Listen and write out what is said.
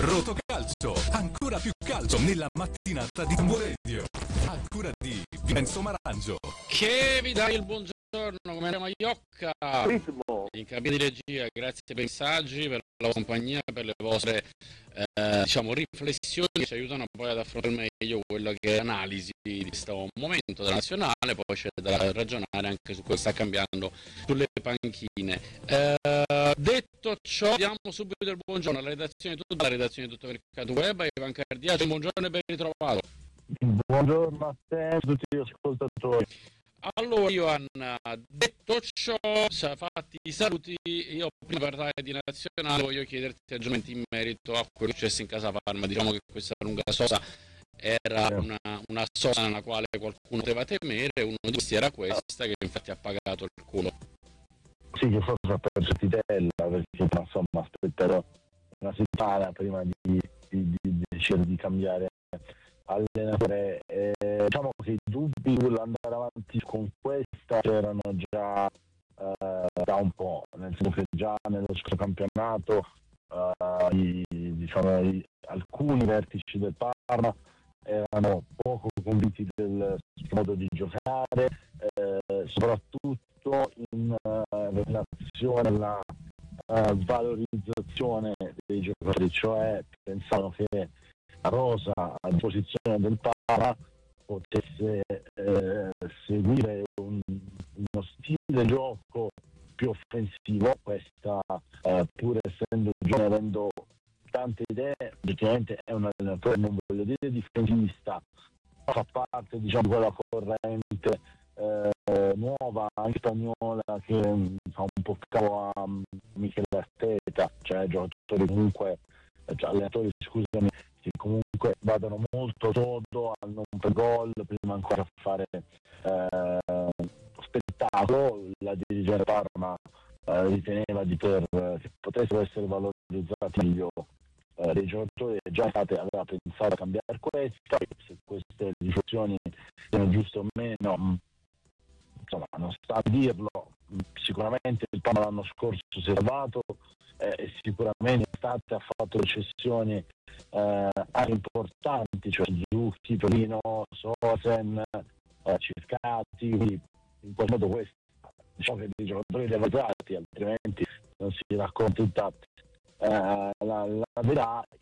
Rotocalcio, ancora più calcio nella mattinata di Tamboredio. A cura di Vincenzo Marangio. Che vi dai il buongiorno, come era Maiocca. Ritmo. In cabina di regia, grazie per i messaggi, per la vostra compagnia, per le vostre riflessioni che ci aiutano poi ad affrontare meglio quello che è l'analisi di questo momento della nazionale. Poi c'è da ragionare anche su quello che sta cambiando sulle panchine. Detto ciò, diamo subito il buongiorno alla redazione di tutta la redazione di Tutto Mercato Web, a Ivan Cardiaci. Buongiorno e ben ritrovato. Buongiorno a te e a tutti gli ascoltatori. Allora, Ioan, detto ciò, fatti i saluti, io prima di parlare di nazionale voglio chiederti aggiornamenti in merito a quello che è successo in casa Parma. Diciamo che questa lunga sosta era una sosta nella quale qualcuno poteva temere, uno di questi era questa, che infatti ha pagato il culo. Sì, che forse ha perso titella, perché insomma aspetterò una settimana prima di decidere di cambiare allenatore. Diciamo che i dubbi sull'andare avanti con questa c'erano già da un po', nel senso che già nello scorso campionato alcuni vertici del Parma erano poco convinti del modo di giocare, soprattutto in relazione alla valorizzazione dei giocatori, cioè pensavano che la rosa a disposizione del Parma potesse seguire uno stile di gioco più offensivo. Questa pur essendo giovane, avendo tante idee, oggettivamente è un allenatore, non voglio dire difensivista, fa parte di quella corrente nuova, anche spagnola, che fa un po' capo a Michele Arteta, cioè giocatori comunque, allenatori scusami, che comunque vadano molto sodo al non per gol prima ancora a fare spettacolo. La dirigente Parma riteneva che potessero essere valorizzati meglio dei giocatori, già aveva pensato a cambiare questa. Se queste riflessioni siano giuste o meno, insomma, non sta a dirlo. Sicuramente il Parma l'anno scorso si è salvato, sicuramente ha fatto cessioni anche importanti, cioè Zucchi, Torino, Sosen, Circati, quindi in quel modo questi, diciamo che dei giocatori levati, altrimenti non si racconta tutta la verità.